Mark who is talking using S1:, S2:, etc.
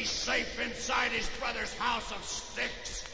S1: be safe inside his brother's house of sticks.